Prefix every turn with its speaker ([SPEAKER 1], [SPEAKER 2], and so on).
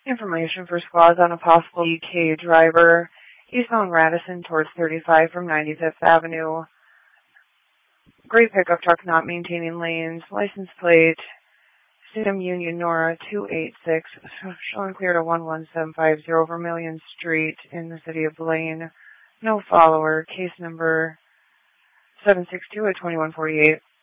[SPEAKER 1] Information for squads on a possible EK driver, eastbound Radisson towards 35 from 95th Avenue. Gray pickup truck not maintaining lanes, license plate, Sim Union Nora 286, showing clear to 11750 Vermilion Street in the city of Blaine. No follower, case number 762 at 2148.